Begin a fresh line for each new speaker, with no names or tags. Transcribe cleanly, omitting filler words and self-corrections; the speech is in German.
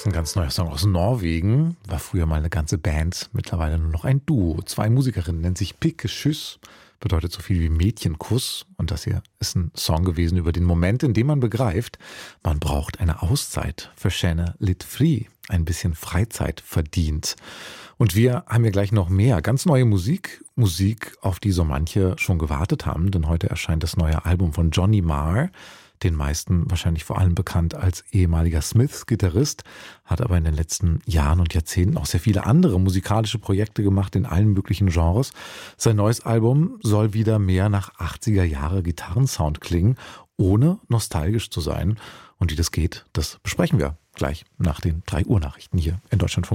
Ein ganz neuer Song aus Norwegen. War früher mal eine ganze Band, mittlerweile nur noch ein Duo. 2 Musikerinnen, nennt sich Pikke-Kyss, bedeutet so viel wie Mädchenkuss. Und das hier ist ein Song gewesen über den Moment, in dem man begreift, man braucht eine Auszeit. Verschäne lit fri, ein bisschen Freizeit verdient. Und wir haben ja gleich noch mehr. Ganz neue Musik, auf die so manche schon gewartet haben. Denn heute erscheint das neue Album von Johnny Marr. Den meisten wahrscheinlich vor allem bekannt als ehemaliger Smiths-Gitarrist, hat aber in den letzten Jahren und Jahrzehnten auch sehr viele andere musikalische Projekte gemacht in allen möglichen Genres. Sein neues Album soll wieder mehr nach 80er Jahre Gitarrensound klingen, ohne nostalgisch zu sein. Und wie das geht, das besprechen wir gleich nach den 3 Uhr Nachrichten hier in Deutschlandfunk.